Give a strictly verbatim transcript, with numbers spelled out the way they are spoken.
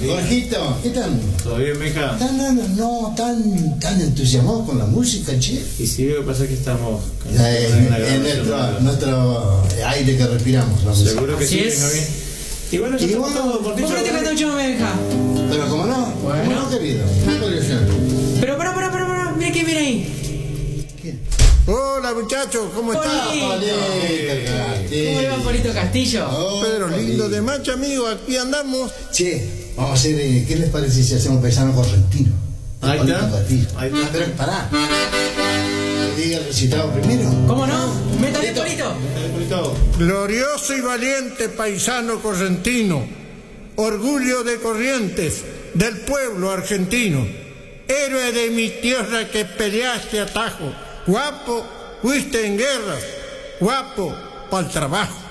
Sí. Jorgito, ¿qué tal? ¿Todo bien, Meja? ¿Tan, tan, no, tan, tan entusiasmado con la música, che? Y sí, lo que pasa es que estamos... con Eh, una en grabación nuestro, nueva. nuestro aire que respiramos, la música. Seguro que Así sí, es. Javier. Y bueno, ya Y estamos bueno, todos cortitos. ¿Por qué te canta mucho me deja? Pero como no, Bueno. como no, querido, no podría ser. Pero pará, pará, pará, pará, mira quién viene ahí. ¿Qué? Hola muchachos, ¿cómo Poli. están? ¿Cómo le va, Polito Castillo? Oh, Pedro, lindo Polito. de macho, amigo, aquí andamos. Che, vamos a hacer, eh, ¿qué les parece si hacemos paisano correntino? Ahí Polito está. Castillo. Ahí está. Pero pará. Que diga el recitado primero. ¿Cómo no? Métale, Polito. Polito. Glorioso y valiente paisano correntino, orgullo de Corrientes, del pueblo argentino, héroe de mi tierra que peleaste a tajo, guapo, fuiste en guerra, guapo pa'l trabajo.